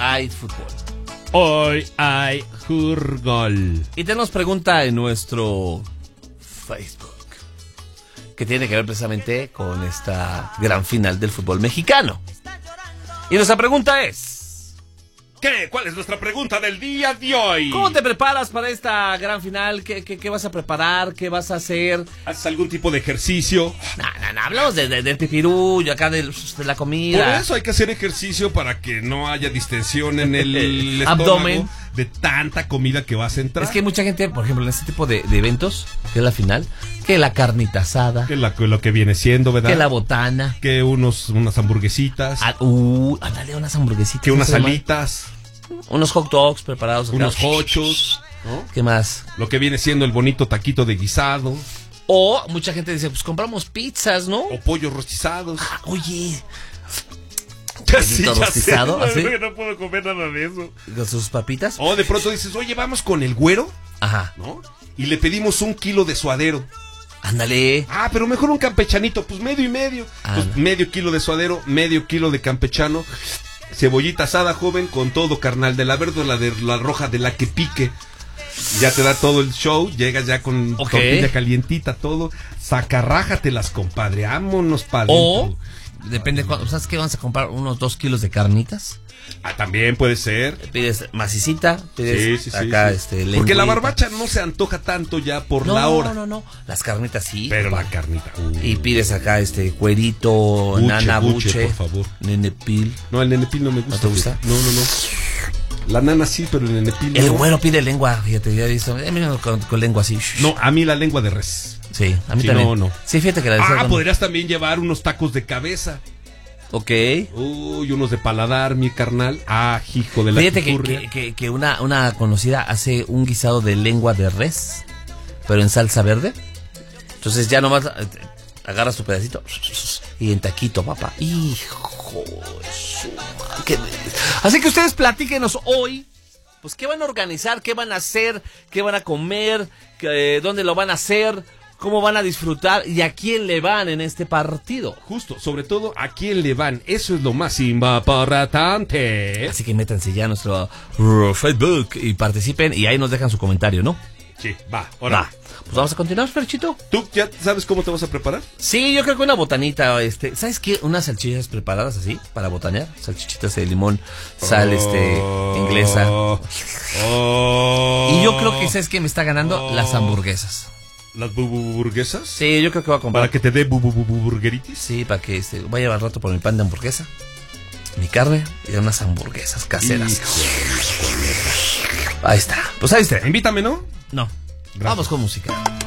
hay fútbol. Hoy hay fútbol. Y tenemos pregunta en nuestro Facebook, que tiene que ver precisamente con esta gran final del fútbol mexicano. Y nuestra pregunta es: ¿Qué? ¿Cuál es nuestra pregunta del día de hoy? ¿cómo te preparas para esta gran final? ¿Qué vas a preparar? ¿Qué vas a hacer? ¿Haces algún tipo de ejercicio? No, hablamos del pipirullo, acá de la comida. Por eso hay que hacer ejercicio para que no haya distensión en el abdomen estómago de tanta comida que vas a entrar. Es que hay mucha gente, por ejemplo, en este tipo de eventos, que es la final, que la carnita asada, Que lo que viene siendo, ¿verdad? que la botana, Que unas hamburguesitas. ándale, unas hamburguesitas. Que unas no sé más. alitas. Unos hot dogs preparados. acá. Unos hochos, ¿no? ¿Qué más? Lo que viene siendo el bonito taquito de guisado. O mucha gente dice, pues compramos pizzas, ¿no? O pollos rostizados. Oye, Sí, pollito rostizado, sé. ¿así? No puedo comer nada de eso. con sus papitas. O de pronto dices, oye, vamos con el güero, Ajá, ¿no? Y le pedimos 1 kilo de suadero. ándale. Ah, pero mejor un campechanito, pues medio y medio. Pues medio kilo de suadero, medio kilo de campechano. Cebollita asada, joven, con todo, carnal. De la verde o la roja, de la que pique. Ya te da todo el show, llegas ya con tortilla calientita, todo. Sacarrájatelas, compadre, vámonos para O, depende, ¿sabes qué? Vamos a comprar unos 2 kilos de carnitas. Ah, también puede ser. Pides macicita, pides Sí, acá, sí. Porque lengüita. la barbacha no se antoja tanto ya por la hora. No. Las carnitas sí. Pero papá. la carnita. Y pides acá cuerito, nana, buche, por favor. nenepil. No, el nenepil no me gusta. ¿No te gusta? No. La nana sí, pero el nenepil El no. güero pide lengua, fíjate, ya he visto. Con lengua así. No, a mí la lengua de res. Sí, a mí Sí, también. no. Sí, fíjate que la Podrías también llevar unos tacos de cabeza. Ok. Uy, unos de paladar, mi carnal. Ah, hijo de la Fíjate chicurria. que una conocida hace un guisado de lengua de res, pero en salsa verde. Entonces ya nomás agarras tu pedacito y en taquito, papá. Hijo de su madre. Así que ustedes platíquenos hoy, pues qué van a organizar, qué van a hacer, qué van a comer, dónde lo van a hacer, cómo van a disfrutar y a quién le van en este partido. Justo, sobre todo a quién le van. Eso es lo más importante. Así que métanse ya a nuestro Facebook y participen y ahí nos dejan su comentario, ¿no? Sí, va, ahora. Va. Pues vamos a continuar, Ferchito. ¿Tú ya sabes cómo te vas a preparar? Sí, yo creo que una botanita, ¿sabes qué? Unas salchichas preparadas así para botanear, salchichitas de limón, sal, inglesa. Y yo creo que, ¿sabes qué? Me está ganando las hamburguesas. ¿Las burguesas? Sí, yo creo que voy a comprar. ¿Para que te dé burgeritis? Sí, para que voy a llevar rato por mi pan de hamburguesa, mi carne y unas hamburguesas caseras. Ahí está. Pues ahí está. Invítame, ¿no? No. Gracias. Vamos con música.